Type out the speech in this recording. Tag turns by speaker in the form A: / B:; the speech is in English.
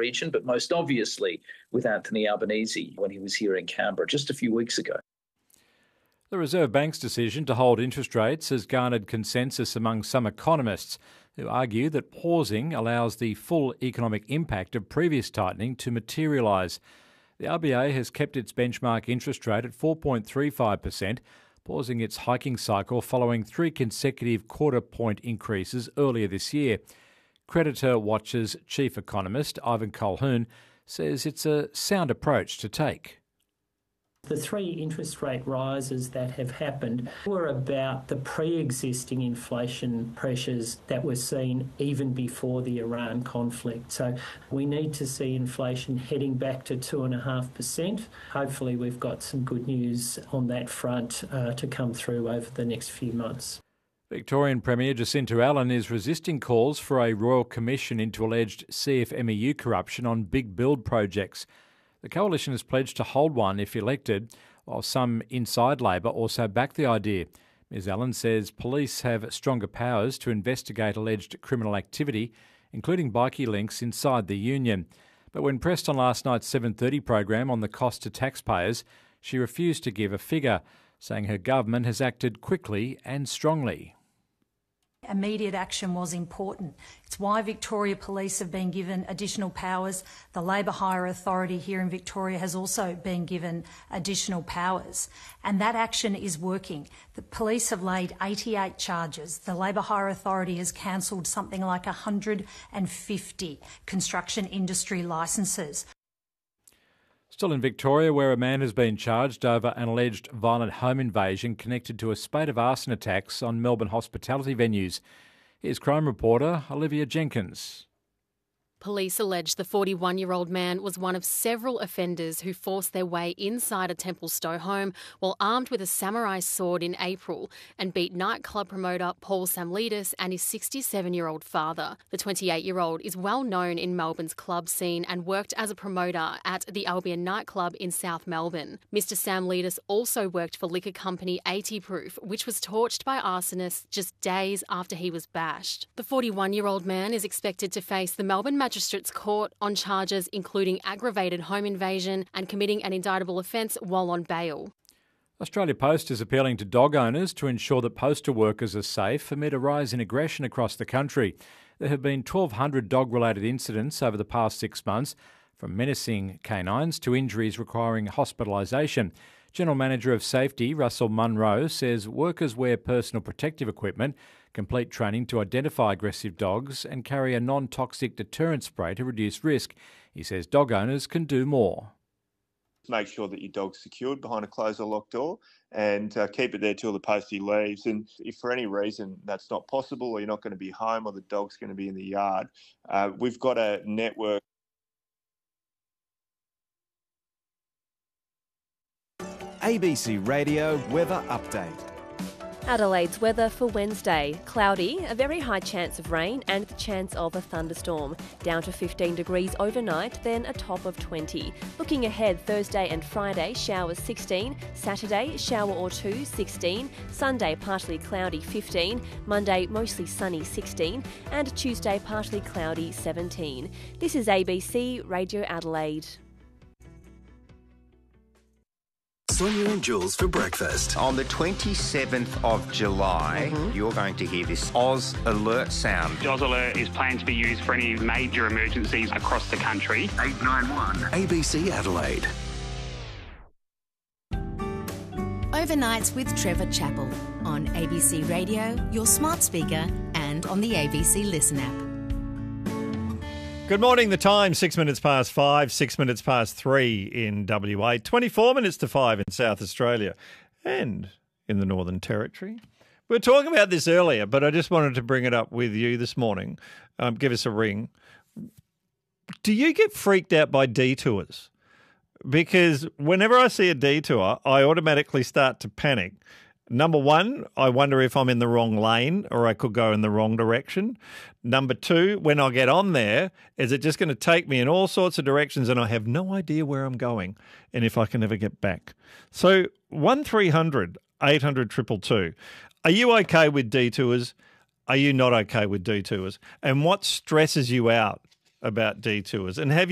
A: region, but most obviously with Anthony Albanese when he was here in Canberra just a few weeks ago.
B: The Reserve Bank's decision to hold interest rates has garnered consensus among some economists who argue that pausing allows the full economic impact of previous tightening to materialise. The RBA has kept its benchmark interest rate at 4.35%, pausing its hiking cycle following 3 consecutive quarter-point increases earlier this year. Creditor Watch's chief economist, Ivan Colquhoun, says it's a sound approach to take.
C: The 3 interest rate rises that have happened were about the pre-existing inflation pressures that were seen even before the Iran conflict. So we need to see inflation heading back to 2.5%. Hopefully we've got some good news on that front to come through over the next few months.
B: Victorian Premier Jacinta Allen is resisting calls for a royal commission into alleged CFMEU corruption on big build projects. The coalition has pledged to hold one if elected, while some inside Labor also back the idea. Ms Allen says police have stronger powers to investigate alleged criminal activity, including bikie links inside the union. But when pressed on last night's 7:30 program on the cost to taxpayers, she refused to give a figure, saying her government has acted quickly and strongly.
D: Immediate action was important. It's why Victoria Police have been given additional powers. The Labour Hire Authority here in Victoria has also been given additional powers. And that action is working. The police have laid 88 charges. The Labour Hire Authority has cancelled something like 150 construction industry licences.
B: Still in Victoria, where a man has been charged over an alleged violent home invasion connected to a spate of arson attacks on Melbourne hospitality venues. Here's crime reporter Olivia Jenkins.
E: Police allege the 41-year-old man was one of several offenders who forced their way inside a Templestowe home while armed with a samurai sword in April and beat nightclub promoter Paul Samlidis and his 67-year-old father. The 28-year-old is well known in Melbourne's club scene and worked as a promoter at the Albion nightclub in South Melbourne. Mr Samlidis also worked for liquor company 80 Proof, which was torched by arsonists just days after he was bashed. The 41-year-old man is expected to face the Melbourne Magistrates Court on charges including aggravated home invasion and committing an indictable offence while on bail.
B: Australia Post is appealing to dog owners to ensure that postal workers are safe amid a rise in aggression across the country. There have been 1,200 dog-related incidents over the past 6 months, from menacing canines to injuries requiring hospitalisation. General Manager of Safety Russell Munro says workers wear personal protective equipment, complete training to identify aggressive dogs and carry a non-toxic deterrent spray to reduce risk. He says dog owners can do more.
F: Make sure that your dog's secured behind a closed or locked door and keep it there till the postie leaves. And if for any reason that's not possible or you're not going to be home or the dog's going to be in the yard, we've got a network.
G: ABC Radio Weather Update.
H: Adelaide's weather for Wednesday. Cloudy, a very high chance of rain and the chance of a thunderstorm. Down to 15 degrees overnight, then a top of 20. Looking ahead, Thursday and Friday, showers 16. Saturday, shower or two, 16. Sunday, partly cloudy, 15. Monday, mostly sunny, 16. And Tuesday, partly cloudy, 17. This is ABC Radio Adelaide.
G: Sonia and Jules for breakfast.
I: On the 27th of July, you're going to hear this Oz Alert sound.
J: Oz Alert is planned to be used for any major emergencies across the country.
G: 891 ABC Adelaide.
K: Overnights with Trevor Chappell on ABC Radio, your smart speaker, and on the ABC Listen app.
L: Good morning. The time, 6 minutes past 5, 6 minutes past 3 in WA, 24 minutes to 5 in South Australia and in the Northern Territory. We were talking about this earlier, but I just wanted to bring it up with you this morning. Give us a ring. Do you get freaked out by detours? Because whenever I see a detour, I automatically start to panic. Number one, I wonder if I'm in the wrong lane or I could go in the wrong direction. Number two, when I get on there, is it just going to take me in all sorts of directions and I have no idea where I'm going and if I can ever get back? So 1300 800 222. Are you okay with detours? Are you not okay with detours? And what stresses you out about detours? And have